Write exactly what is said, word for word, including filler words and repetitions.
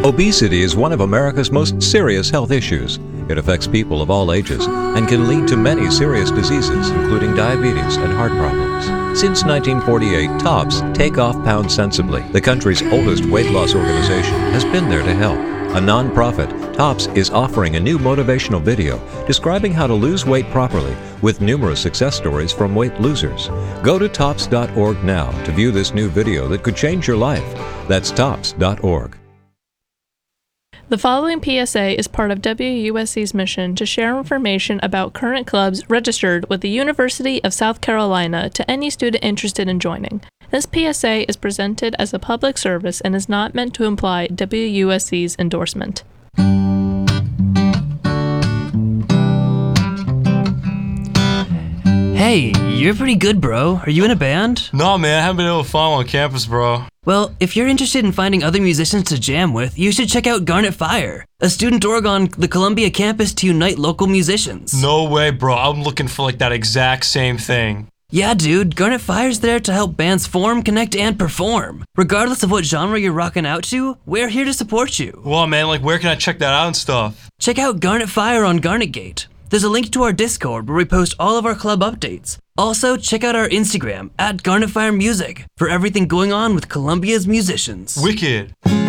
Obesity is one of America's most serious health issues. It affects people of all ages and can lead to many serious diseases, including diabetes and heart problems. Since nineteen forty-eight, TOPS, Take Off Pound Sensibly, the country's oldest weight loss organization, has been there to help. A non-profit, TOPS is offering a new motivational video describing how to lose weight properly with numerous success stories from weight losers. Go to tops dot org now to view this new video that could change your life. That's tops dot org. The following P S A is part of W U S C's mission to share information about current clubs registered with the University of South Carolina to any student interested in joining. This P S A is presented as a public service and is not meant to imply W U S C's endorsement. Hey, you're pretty good, bro. Are you in a band? No, man, I haven't been able to find one on campus, bro. Well, if you're interested in finding other musicians to jam with, you should check out Garnet Fire, a student org on the Columbia campus to unite local musicians. No way, bro. I'm looking for like that exact same thing. Yeah, dude, Garnet Fire's there to help bands form, connect, and perform. Regardless of what genre you're rocking out to, we're here to support you. Well, man, like where can I check that out and stuff? Check out Garnet Fire on Garnetgate. There's a link to our Discord where we post all of our club updates. Also, check out our Instagram, at Garnet Fire Music, for everything going on with Columbia's musicians. Wicked.